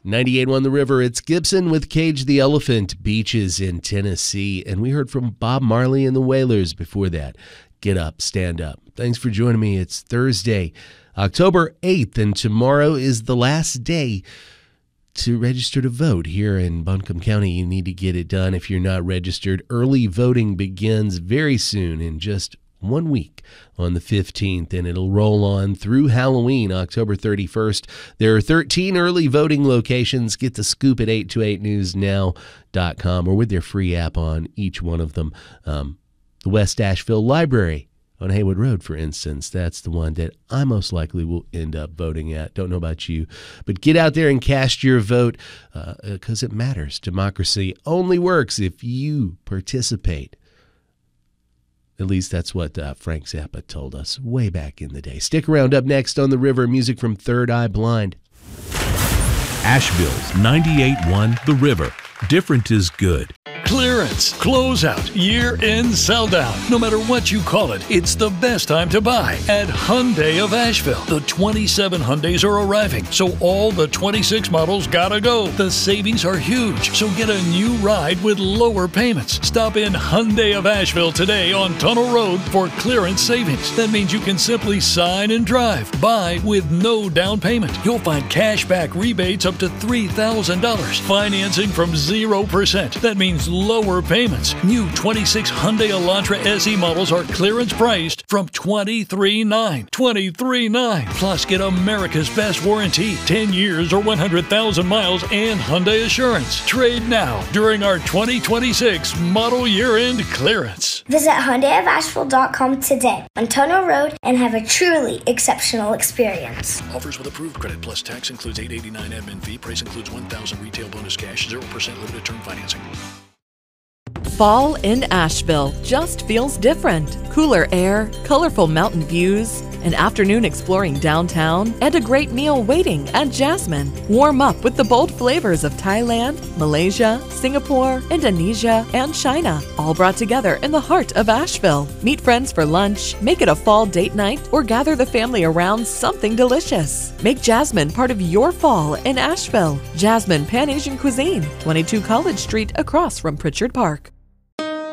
98.1 The River, it's Gibson with Cage the Elephant, Beaches in Tennessee. And we heard from Bob Marley and the Wailers before that. Get up, stand up. Thanks for joining me. It's Thursday, October 8th, and tomorrow is the last day to register to vote here in Buncombe County. You need to get it done if you're not registered. Early voting begins very soon, in just 1 week on the 15th, and it'll roll on through Halloween, October 31st. There are 13 early voting locations. Get the scoop at 828newsnow.com or with their free app on each one of them. The West Asheville Library on Haywood Road, for instance, that's the one that I most likely will end up voting at. Don't know about you, but get out there and cast your vote because it matters. Democracy only works if you participate. At least that's what Frank Zappa told us way back in the day. Stick around. Up next on The River, music from Third Eye Blind. Asheville's 98.1 The River. Different is good. Clearance, closeout, year-end sell-down. No matter what you call it, it's the best time to buy at Hyundai of Asheville. The 27 Hyundais are arriving, so all the 26 models gotta go. The savings are huge, so get a new ride with lower payments. Stop in Hyundai of Asheville today on Tunnel Road for clearance savings. That means you can simply sign and drive. Buy with no down payment. You'll find cash back rebates up to $3,000. Financing from 0%. That means lower payments. New 26 Hyundai Elantra SE models are clearance priced from $23,900. $23,900. Plus, get America's best warranty, 10 years or 100,000 miles, and Hyundai Assurance. Trade now during our 2026 model year-end clearance. Visit HyundaiofAsheville.com today on Tunnel Road and have a truly exceptional experience. Offers with approved credit plus tax includes $889 admin fee. Price includes $1,000 retail bonus cash, 0% limited term financing. Fall in Asheville just feels different. Cooler air, colorful mountain views, an afternoon exploring downtown, and a great meal waiting at Jasmine. Warm up with the bold flavors of Thailand, Malaysia, Singapore, Indonesia, and China, all brought together in the heart of Asheville. Meet friends for lunch, make it a fall date night, or gather the family around something delicious. Make Jasmine part of your fall in Asheville. Jasmine Pan Asian Cuisine, 22 College Street across from Pritchard Park.